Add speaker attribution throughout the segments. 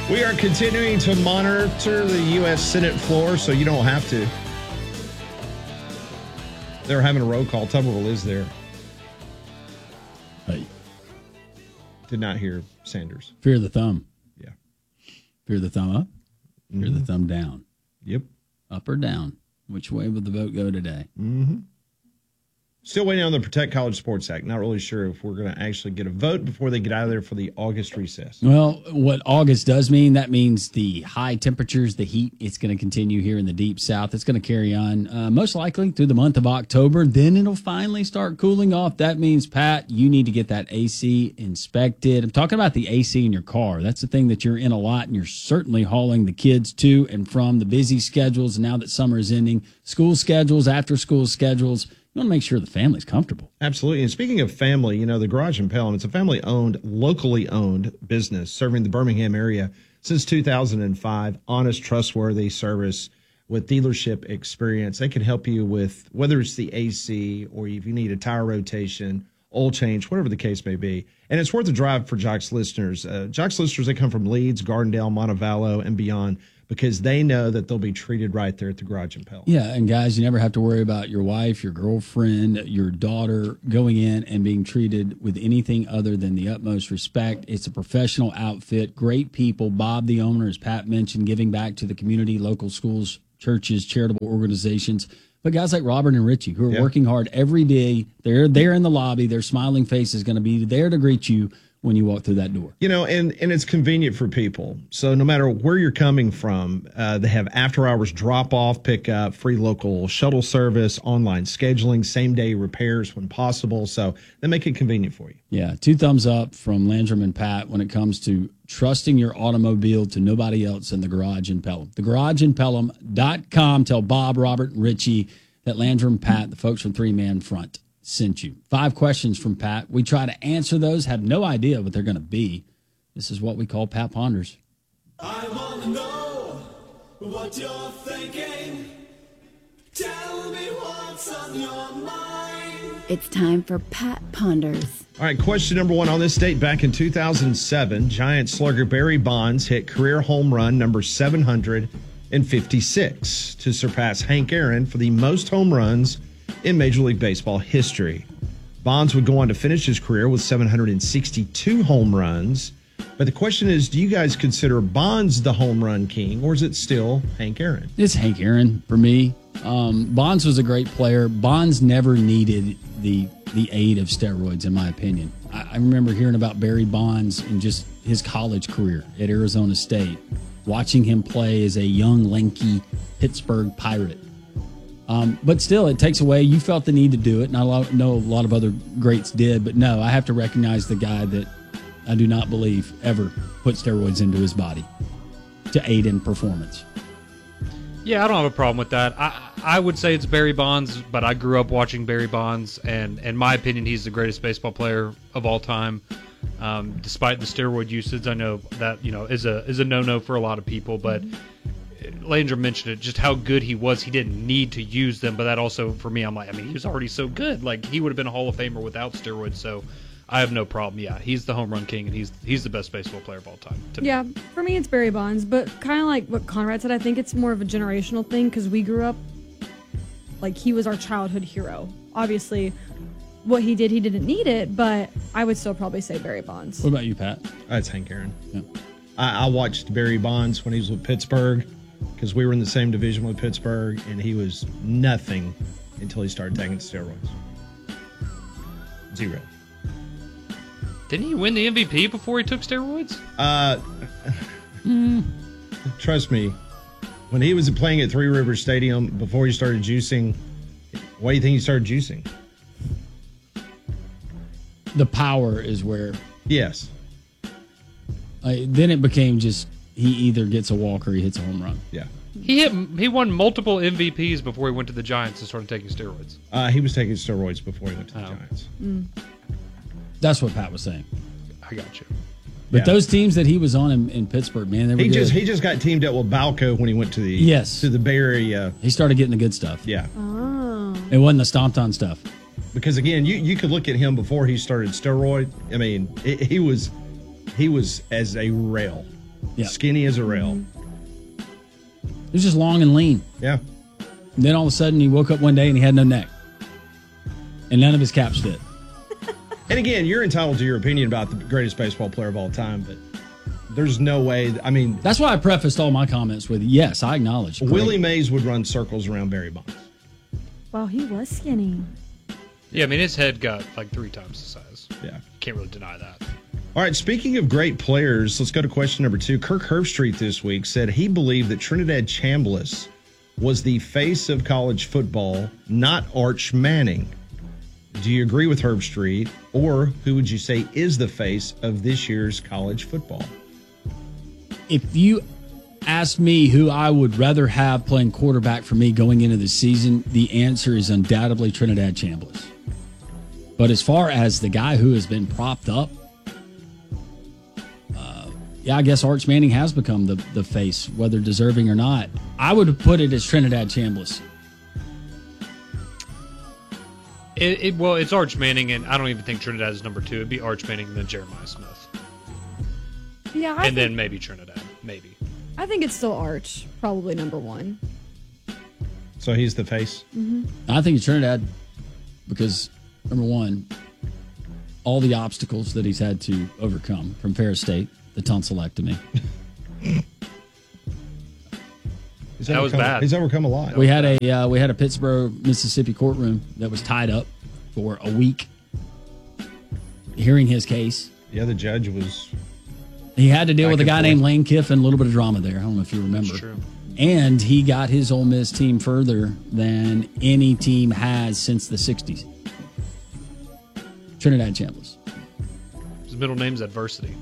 Speaker 1: We are continuing to monitor the U.S. Senate floor, so you don't have to. They're having a roll call. Tuberville is there.
Speaker 2: Hey.
Speaker 1: Did not hear Sanders.
Speaker 2: Fear the thumb.
Speaker 1: Yeah.
Speaker 2: Fear the thumb up. Fear the thumb down.
Speaker 1: Yep.
Speaker 2: Up or down. Which way will the vote go today?
Speaker 1: Mm-hmm. Still waiting on the Protect College Sports Act. Not really sure if we're going to actually get a vote before they get out of there for the August recess.
Speaker 2: Well, what August does mean, that means the high temperatures, the heat, it's going to continue here in the deep south. It's going to carry on most likely through the month of October. Then it'll finally start cooling off. That means, Pat, you need to get that AC inspected. I'm talking about the AC in your car. That's the thing that you're in a lot, and you're certainly hauling the kids to and from the busy schedules. Now that summer is ending, school schedules, after school schedules. You want to make sure the family's comfortable.
Speaker 1: Absolutely. And speaking of family, the Garage in Pelham, it's a family-owned, locally owned business serving the Birmingham area since 2005. Honest, trustworthy service with dealership experience. They can help you with whether it's the AC or if you need a tire rotation, oil change, whatever the case may be. And it's worth a drive for Jocks listeners. Jocks listeners, they come from Leeds, Gardendale, Montevallo, and beyond, because they know that they'll be treated right there at the Garage in Pelham.
Speaker 2: Yeah, and guys, you never have to worry about your wife, your girlfriend, your daughter going in and being treated with anything other than the utmost respect. It's a professional outfit, great people. Bob, the owner, as Pat mentioned, giving back to the community, local schools, churches, charitable organizations. But guys like Robert and Richie, who are working hard every day, they're there in the lobby. Their smiling face is going to be there to greet you when you walk through that door.
Speaker 1: And it's convenient for people. So no matter where you're coming from, they have after-hours drop-off, pick-up, free local shuttle service, online scheduling, same-day repairs when possible. So they make it convenient for you.
Speaker 2: Yeah, 2 thumbs up from Landrum and Pat when it comes to trusting your automobile to nobody else in the Garage in Pelham. TheGarageInPelham.com. Tell Bob, Robert, and Richie that Landrum, Pat, the folks from 3-Man Front, sent you. 5 questions from Pat. We try to answer those, have no idea what they're going to be. This is what we call Pat Ponders.
Speaker 3: I want to know what you're thinking. Tell me what's on your mind.
Speaker 4: It's time for Pat Ponders.
Speaker 1: All right, question number 1. On this date, back in 2007, Giant slugger Barry Bonds hit career home run number 756 to surpass Hank Aaron for the most home runs in Major League Baseball history. Bonds would go on to finish his career with 762 home runs. But the question is, do you guys consider Bonds the home run king, or is it still Hank Aaron?
Speaker 2: It's Hank Aaron for me. Bonds was a great player. Bonds never needed the aid of steroids, in my opinion. I remember hearing about Barry Bonds and just his college career at Arizona State, watching him play as a young, lanky Pittsburgh Pirate. But still, it takes away. You felt the need to do it. Not a lot of other greats did, but no, I have to recognize the guy that I do not believe ever put steroids into his body to aid in performance.
Speaker 5: Yeah, I don't have a problem with that. I would say it's Barry Bonds, but I grew up watching Barry Bonds, and in my opinion, he's the greatest baseball player of all time. Despite the steroid usage, I know that is a no-no for a lot of people, but Landrum mentioned it, just how good he was. He didn't need to use them, but that also, for me, he was already so good. Like, he would have been a Hall of Famer without steroids, so I have no problem. Yeah, he's the home run king, and he's the best baseball player of all time.
Speaker 6: Yeah, for me, it's Barry Bonds, but kind of like what Conrad said, I think it's more of a generational thing, because we grew up, like, he was our childhood hero. Obviously, what he did, he didn't need it, but I would still probably say Barry Bonds.
Speaker 2: What about you, Pat?
Speaker 1: It's Hank Aaron.
Speaker 2: Yeah.
Speaker 1: I watched Barry Bonds when he was with Pittsburgh, because we were in the same division with Pittsburgh, and he was nothing until he started taking steroids. 0.
Speaker 5: Didn't he win the MVP before he took steroids?
Speaker 1: Trust me, when he was playing at Three Rivers Stadium before he started juicing, why do you think he started juicing?
Speaker 2: The power is where.
Speaker 1: Yes.
Speaker 2: Then it became just he either gets a walk or he hits a home run.
Speaker 1: Yeah.
Speaker 5: He won multiple MVPs before he went to the Giants and started taking steroids.
Speaker 1: He was taking steroids before he went to the Giants.
Speaker 2: That's what Pat was saying.
Speaker 5: I got you.
Speaker 2: But those teams that he was on in Pittsburgh, man, they were good.
Speaker 1: He just got teamed up with Balco when he went to the Bay Area.
Speaker 2: He started getting the good stuff.
Speaker 1: Yeah.
Speaker 6: Oh.
Speaker 2: It wasn't the stomped on stuff.
Speaker 1: Because again, you could look at him before he started steroid. I mean, he was as a rail.
Speaker 2: Yeah.
Speaker 1: Skinny as a rail.
Speaker 2: He was just long and lean.
Speaker 1: Yeah.
Speaker 2: And then all of a sudden, he woke up one day and he had no neck. And none of his caps fit.
Speaker 1: And again, you're entitled to your opinion about the greatest baseball player of all time, but there's no way. I mean,
Speaker 2: That's why I prefaced all my comments with, yes, I acknowledge. Great.
Speaker 1: Willie Mays would run circles around Barry Bonds.
Speaker 6: Well, he was skinny.
Speaker 5: Yeah, I mean, his head got like 3 times the size.
Speaker 1: Yeah.
Speaker 5: Can't really deny that.
Speaker 1: All right, speaking of great players, let's go to question number 2. Kirk Herbstreit this week said he believed that Trinidad Chambliss was the face of college football, not Arch Manning. Do you agree with Herbstreit, or who would you say is the face of this year's college football?
Speaker 2: If you ask me who I would rather have playing quarterback for me going into the season, the answer is undoubtedly Trinidad Chambliss. But as far as the guy who has been propped up, yeah, I guess Arch Manning has become the face, whether deserving or not. I would put it as Trinidad Chambliss.
Speaker 5: Well, it's Arch Manning, and I don't even think Trinidad is number 2. It'd be Arch Manning and then Jeremiah Smith.
Speaker 6: Yeah,
Speaker 5: And then maybe Trinidad. Maybe.
Speaker 6: I think it's still Arch, probably number 1.
Speaker 1: So he's the face?
Speaker 2: I think it's Trinidad because, number one, all the obstacles that he's had to overcome from Ferris State, the tonsillectomy.
Speaker 5: That was bad.
Speaker 1: He's overcome a lot.
Speaker 2: We had a Pittsburgh, Mississippi courtroom that was tied up for a week hearing his case.
Speaker 1: Yeah, the judge was...
Speaker 2: He had to deal
Speaker 1: Back
Speaker 2: with a
Speaker 1: and
Speaker 2: guy
Speaker 1: forth.
Speaker 2: named Lane Kiffin, a little bit of drama there. I don't know if you remember.
Speaker 5: That's true.
Speaker 2: And he got his Ole Miss team further than any team has since the 60s. Trinidad Chambliss.
Speaker 5: His middle name's Adversity.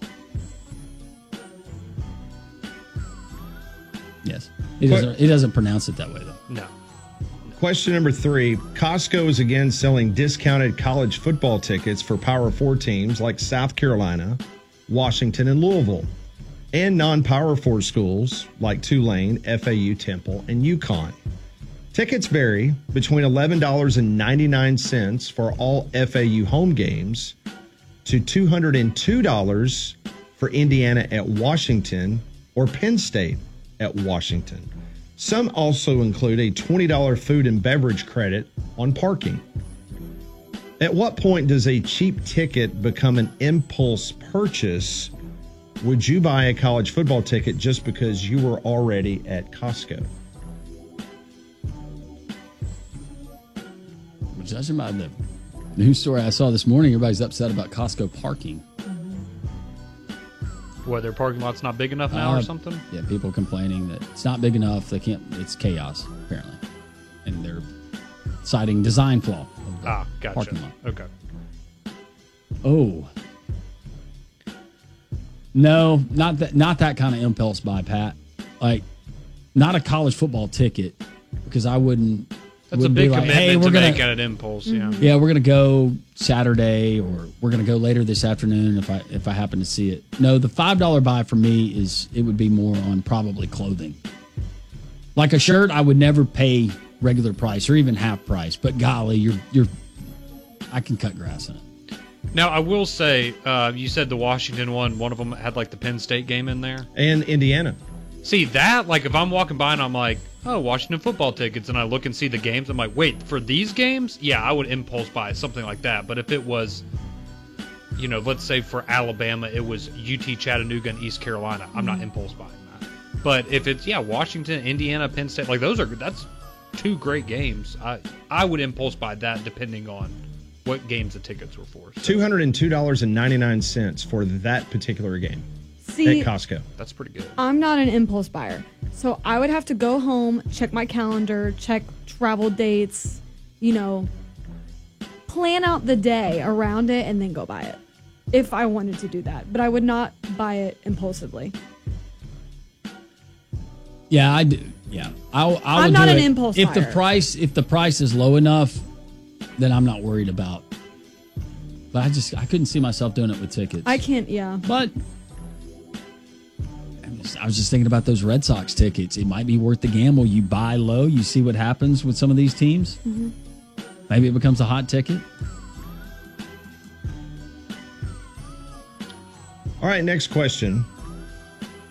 Speaker 2: Yes. He doesn't pronounce it that way, though.
Speaker 5: No.
Speaker 1: Question number 3. Costco is again selling discounted college football tickets for Power 4 teams like South Carolina, Washington, and Louisville, and non-Power 4 schools like Tulane, FAU, Temple, and UConn. Tickets vary between $11.99 for all FAU home games to $202 for Indiana at Washington or Penn State at Washington. Some also include a $20 food and beverage credit on parking. At what point does a cheap ticket become an impulse purchase? Would you buy a college football ticket just because you were already at Costco?
Speaker 2: Judging by the news story I saw this morning, everybody's upset about Costco parking.
Speaker 5: What, their parking lot's not big enough now or something?
Speaker 2: Yeah, people complaining that it's not big enough. They can't. It's chaos apparently, and they're citing design flaw. Of the
Speaker 5: Gotcha.
Speaker 2: Parking lot.
Speaker 5: Okay.
Speaker 2: Oh, no, not that kind of impulse buy, Pat. Like, not a college football ticket because I wouldn't.
Speaker 5: That's a
Speaker 2: wouldn't
Speaker 5: big
Speaker 2: be like,
Speaker 5: commitment
Speaker 2: hey,
Speaker 5: to
Speaker 2: we're gonna
Speaker 5: make at an impulse, yeah.
Speaker 2: Yeah, we're gonna go Saturday, or we're gonna go later this afternoon if I happen to see it. No, the $5 buy for me it would be more on probably clothing. Like a shirt, I would never pay regular price or even half price. But golly, I can cut grass in it.
Speaker 5: Now, I will say, you said the Washington one of them had like the Penn State game in there.
Speaker 1: And Indiana.
Speaker 5: See, that, like if I'm walking by and I'm like, oh, Washington football tickets, and I look and see the games, I'm like, wait, for these games? Yeah, I would impulse buy something like that. But if it was, let's say for Alabama, it was UT Chattanooga and East Carolina, I'm not impulse buying that. But if it's, Washington, Indiana, Penn State, like that's 2 great games. I would impulse buy that depending on what games the tickets were for. So
Speaker 1: $202.99 for that particular game
Speaker 6: See,
Speaker 1: at Costco.
Speaker 5: that's pretty good.
Speaker 6: I'm not an impulse buyer. So I would have to go home, check my calendar, check travel dates, plan out the day around it, and then go buy it if I wanted to do that. But I would not buy it impulsively.
Speaker 2: Yeah, I do. Yeah, I'm
Speaker 6: not an impulse
Speaker 2: if
Speaker 6: buyer.
Speaker 2: If the price is low enough, then I'm not worried about. But I couldn't see myself doing it with tickets.
Speaker 6: I can't, yeah.
Speaker 2: But I was just thinking about those Red Sox tickets. It might be worth the gamble. You buy low, you see what happens with some of these teams. Mm-hmm. Maybe it becomes a hot ticket.
Speaker 1: All right, next question.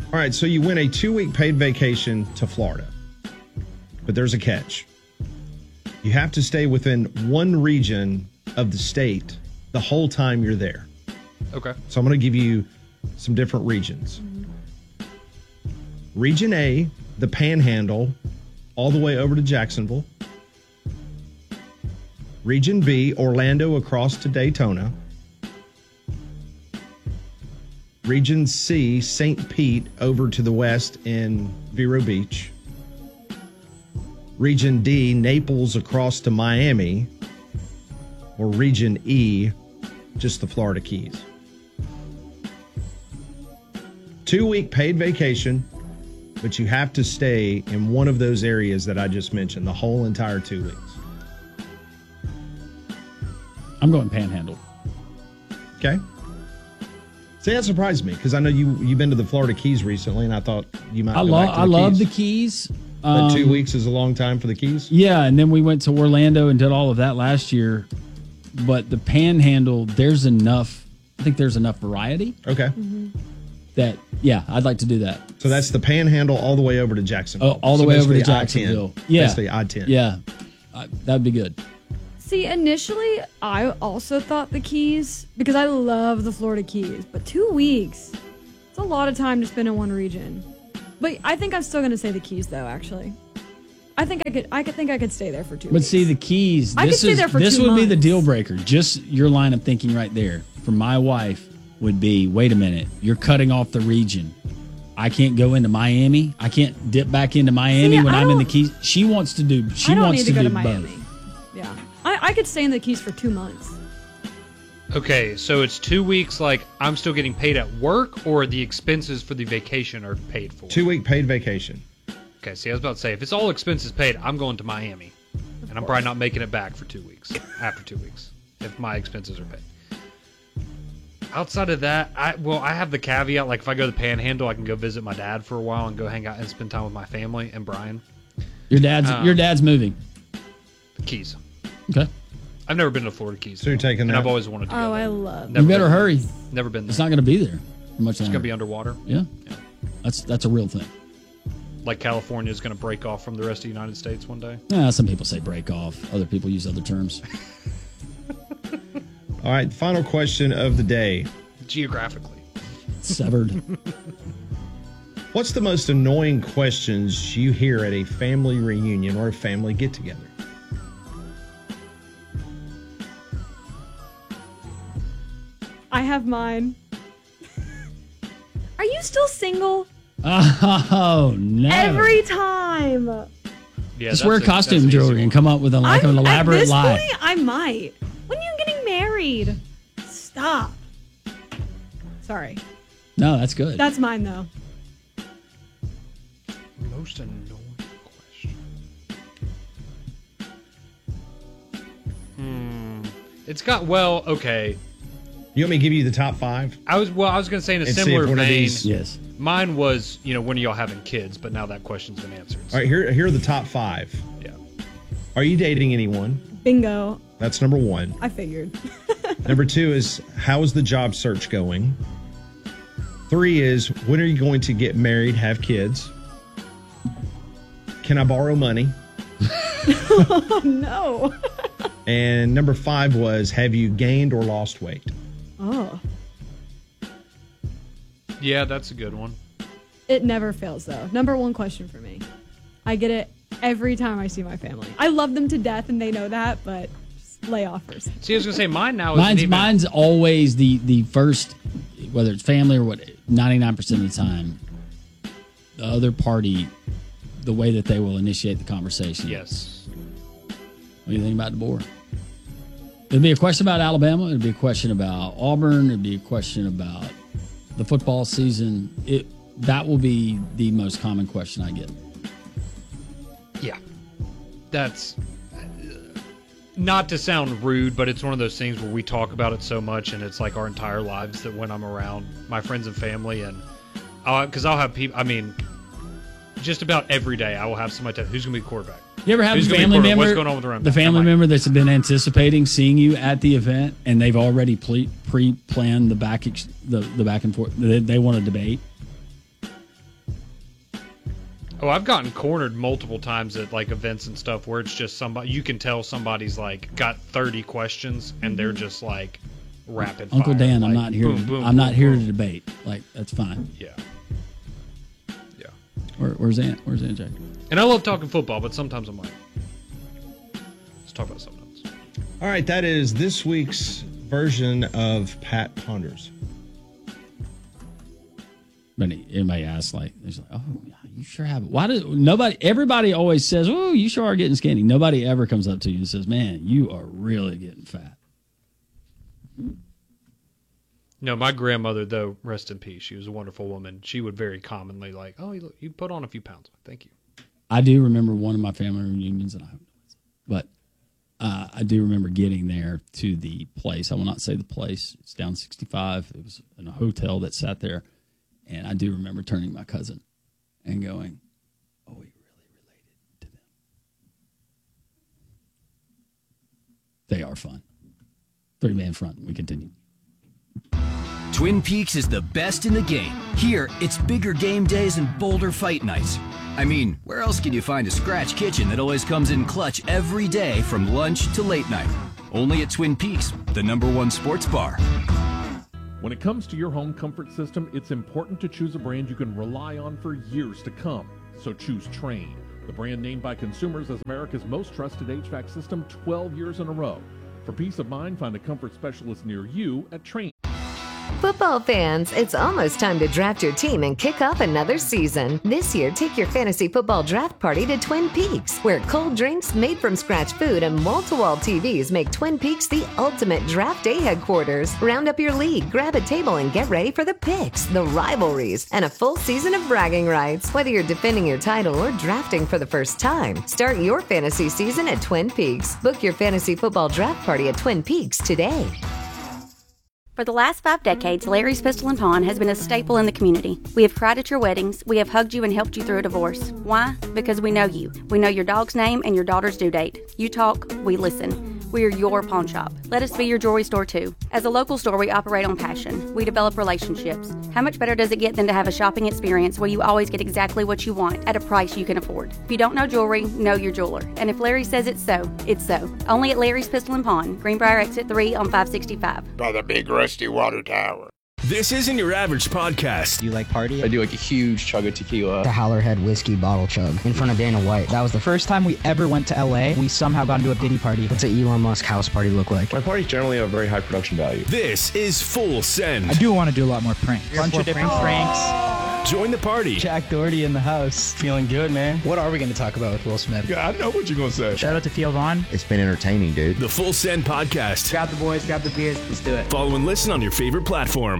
Speaker 1: All right, so you win a 2-week paid vacation to Florida, but there's a catch. You have to stay within one region of the state the whole time you're there.
Speaker 5: Okay.
Speaker 1: So I'm going to give you some different regions. Region A, the Panhandle, all the way over to Jacksonville. Region B, Orlando across to Daytona. Region C, St. Pete over to the west in Vero Beach. Region D, Naples across to Miami. Or Region E, just the Florida Keys. 2-week paid vacation, but you have to stay in one of those areas that I just mentioned the whole entire 2 weeks.
Speaker 2: I'm going Panhandle.
Speaker 1: Okay. See, that surprised me because I know you've been to the Florida Keys recently, and I thought you might.
Speaker 2: I love the Keys.
Speaker 1: But 2 weeks is a long time for the Keys.
Speaker 2: Yeah, and then we went to Orlando and did all of that last year. But the Panhandle, there's enough. I think there's enough variety.
Speaker 1: Okay.
Speaker 2: That I'd like to do that.
Speaker 1: So that's the Panhandle all the way over to Jacksonville.
Speaker 2: Oh, all the
Speaker 1: So
Speaker 2: way over to
Speaker 1: basically
Speaker 2: Jacksonville.
Speaker 1: I-10.
Speaker 2: Yeah,
Speaker 1: Basically I-10.
Speaker 2: Yeah, that'd be good.
Speaker 6: See, initially, I also thought the Keys, because I love the Florida Keys, but 2 weeks, it's a lot of time to spend in one region. But I think I'm still going to say the Keys, though, actually. I think I could stay there for 2 weeks.
Speaker 2: But see, the Keys,
Speaker 6: I could stay there for
Speaker 2: this
Speaker 6: 2
Speaker 2: would be the
Speaker 6: months.
Speaker 2: deal breaker. Just your line of thinking right there for my wife would be, wait a minute, you're cutting off the region. I can't go into Miami. I can't dip back into Miami
Speaker 6: See,
Speaker 2: when
Speaker 6: I
Speaker 2: I'm in the
Speaker 6: don't-
Speaker 2: Keys. She wants to do. She
Speaker 6: I don't
Speaker 2: wants
Speaker 6: need to go
Speaker 2: do
Speaker 6: to Miami.
Speaker 2: both.
Speaker 6: Yeah. I could stay in the Keys for 2 months.
Speaker 5: Okay, so it's 2 weeks. Like I'm still getting paid at work, or the expenses for the vacation are paid for.
Speaker 1: 2-week paid vacation.
Speaker 5: Okay, see, I was about to say if it's all expenses paid, I'm going to Miami, and I'm probably not making it back for 2 weeks. After 2 weeks, if my expenses are paid. Outside of that, I have the caveat, like if I go to the Panhandle, I can go visit my dad for a while and go hang out and spend time with my family and Brian.
Speaker 2: Your dad's moving.
Speaker 5: The Keys.
Speaker 2: Okay,
Speaker 5: I've never been to Florida Keys.
Speaker 1: So you're taking
Speaker 5: and
Speaker 1: that?
Speaker 5: I've always wanted to go
Speaker 6: Oh,
Speaker 5: there.
Speaker 6: I love
Speaker 5: Never
Speaker 2: you better
Speaker 5: been there.
Speaker 2: hurry.
Speaker 5: Never been there.
Speaker 2: It's not going to be there for much
Speaker 5: It's
Speaker 2: longer.
Speaker 5: going to be underwater.
Speaker 2: Yeah, that's a real thing.
Speaker 5: Like California is going to break off from the rest of the United States one day.
Speaker 2: Some people say break off. Other people use other terms.
Speaker 1: All right, final question of the day.
Speaker 5: Geographically.
Speaker 2: Severed.
Speaker 1: What's the most annoying questions you hear at a family reunion or a family get-together?
Speaker 6: I have mine. Are you still single?
Speaker 2: Oh no!
Speaker 6: Every time.
Speaker 5: Yeah,
Speaker 2: Just wear
Speaker 5: that's
Speaker 2: costume
Speaker 5: an easy
Speaker 2: jewelry
Speaker 5: one.
Speaker 2: and come up with an
Speaker 6: At
Speaker 2: elaborate
Speaker 6: this
Speaker 2: lie.
Speaker 6: point, I might. When are you getting married? Stop. Sorry.
Speaker 2: No, that's good.
Speaker 6: That's mine, though.
Speaker 5: Most annoying question. It's got okay.
Speaker 1: You want me to give you the top 5?
Speaker 5: I was going to say in a
Speaker 1: And see
Speaker 5: similar
Speaker 1: if one of
Speaker 5: vein.
Speaker 1: these-
Speaker 2: Yes.
Speaker 5: Mine was, when are y'all having kids? But now that question's been answered.
Speaker 1: All right, here are the top 5.
Speaker 5: Yeah.
Speaker 1: Are you dating anyone?
Speaker 6: Bingo.
Speaker 1: That's number 1.
Speaker 6: I figured.
Speaker 1: Number 2 is, how is the job search going? 3 is, when are you going to get married, have kids? Can I borrow money?
Speaker 6: Oh, no.
Speaker 1: And number 5 was, have you gained or lost weight?
Speaker 6: Oh.
Speaker 5: Yeah, that's a good one.
Speaker 6: It never fails, though. Number 1 question for me. I get it every time I see my family. I love them to death, and they know that, but just lay off first.
Speaker 5: See, I was going to say mine now is
Speaker 2: Mine's always the first, whether it's family or what, 99% of the time, the other party, the way that they will initiate the conversation.
Speaker 5: Yes.
Speaker 2: What do you think about DeBoer? It'd be a question about Alabama. It'd be a question about Auburn. It'd be a question about the football season. That will be the most common question I get.
Speaker 5: Yeah. That's not to sound rude, but it's one of those things where we talk about it so much, and it's like our entire lives that when I'm around my friends and family, and because I'll have people, just about every day I will have somebody tell who's going to be the quarterback.
Speaker 2: You ever have
Speaker 5: Who's
Speaker 2: a
Speaker 5: gonna be
Speaker 2: family
Speaker 5: quarterback?
Speaker 2: member?
Speaker 5: What's going on with the running
Speaker 2: The
Speaker 5: back?
Speaker 2: family
Speaker 5: I'm like,
Speaker 2: member that's been anticipating seeing you at the event, and they've already pre-planned the back and forth. They want to debate.
Speaker 5: Oh, I've gotten cornered multiple times at like events and stuff where it's just somebody, you can tell somebody's like got 30 questions and they're just like rapid fire.
Speaker 2: Uncle Dan,
Speaker 5: like,
Speaker 2: I'm not here. I'm not here to debate. Like, that's fine.
Speaker 5: Yeah. Yeah.
Speaker 2: Where's Aunt Jack?
Speaker 5: And I love talking football, but sometimes I'm like, let's talk about something else.
Speaker 1: All right, that is this week's version of Pat Ponders.
Speaker 2: But anybody asks, like, oh, you sure have it. Why did everybody always says, oh, you sure are getting skinny. Nobody ever comes up to you and says, man, you are really getting fat.
Speaker 5: No, my grandmother, though, rest in peace, she was a wonderful woman. She would very commonly like, oh, you put on a few pounds. Thank you.
Speaker 2: I do remember one of my family reunions, but I do remember getting there to the place. I will not say the place. It's down 65. It was in a hotel that sat there. And I do remember turning to my cousin and going, oh, we really related to them. They are fun. 3-man front. We continue.
Speaker 7: Twin Peaks is the best in the game. Here, it's bigger game days and bolder fight nights. I mean, where else can you find a scratch kitchen that always comes in clutch every day from lunch to late night? Only at Twin Peaks, the #1 sports bar.
Speaker 8: When it comes to your home comfort system, it's important to choose a brand you can rely on for years to come. So choose Trane, the brand named by consumers as America's most trusted HVAC system 12 years in a row. For peace of mind, find a comfort specialist near you at Trane.
Speaker 9: Football fans, it's almost time to draft your team and kick off another season. This year, take your fantasy football draft party to Twin Peaks, where cold drinks, made from scratch food, and wall-to-wall TVs make Twin Peaks the ultimate draft day headquarters. Round up your league, grab a table, and get ready for the picks, the rivalries, and a full season of bragging rights. Whether you're defending your title or drafting for the first time, start your fantasy season at Twin Peaks. Book your fantasy football draft party at Twin Peaks today.
Speaker 10: For the last 5 decades, Larry's Pistol and Pawn has been a staple in the community. We have cried at your weddings. We have hugged you and helped you through a divorce. Why? Because we know you. We know your dog's name and your daughter's due date. You talk, we listen. We are your pawn shop. Let us be your jewelry store too. As a local store, we operate on passion. We develop relationships. How much better does it get than to have a shopping experience where you always get exactly what you want at a price you can afford? If you don't know jewelry, know your jeweler. And if Larry says it's so, it's so. Only at Larry's Pistol and Pawn, Greenbrier Exit 3 on 565.
Speaker 11: By the big rusty water tower.
Speaker 12: This isn't your average podcast.
Speaker 13: Do you like party?
Speaker 14: I do like a huge chug of tequila.
Speaker 13: The Howlerhead whiskey bottle chug in front of Dana White. That was the first time we ever went to LA. We somehow got into a Diddy party. What's an Elon Musk house party look like?
Speaker 11: My parties generally have a very high production value.
Speaker 12: This is Full Send.
Speaker 13: I do want to do a lot more pranks. Bunch of different pranks.
Speaker 12: Join the party.
Speaker 13: Jack Doherty in the house. Feeling good, man. What are we going to talk about with Will Smith?
Speaker 11: Yeah, I know what you're going to say.
Speaker 13: Shout out to Theo Vaughn.
Speaker 14: It's been entertaining, dude.
Speaker 12: The Full Send podcast.
Speaker 13: Grab the boys, grab the beers. Let's do it.
Speaker 12: Follow and listen on your favorite platform.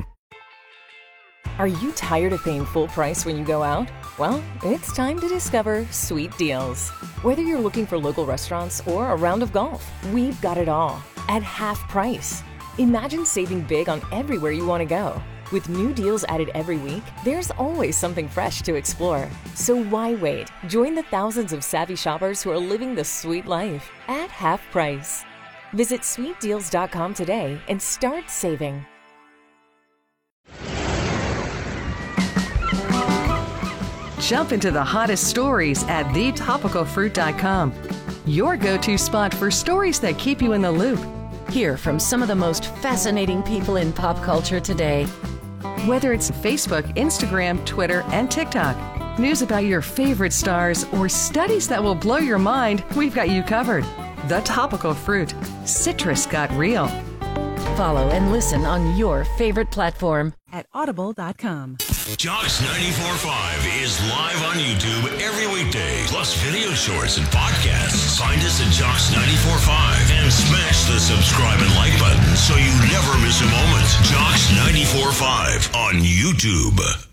Speaker 15: Are you tired of paying full price when you go out? Well, it's time to discover Sweet Deals. Whether you're looking for local restaurants or a round of golf, we've got it all at half price. Imagine saving big on everywhere you want to go. With new deals added every week, there's always something fresh to explore. So why wait? Join the thousands of savvy shoppers who are living the sweet life at half price. Visit sweetdeals.com today and start saving.
Speaker 16: Jump into the hottest stories at thetopicalfruit.com. Your go-to spot for stories that keep you in the loop. Hear from some of the most fascinating people in pop culture today. Whether it's Facebook, Instagram, Twitter, and TikTok, news about your favorite stars, or studies that will blow your mind, we've got you covered. The Topical Fruit. Citrus got real.
Speaker 15: Follow and listen on your favorite platform
Speaker 16: at audible.com.
Speaker 17: Jocks 94.5 is live on YouTube every weekday, plus video shorts and podcasts. Find us at Jocks 94.5 and smash the subscribe and like button so you never miss a moment. Jocks 94.5 on YouTube.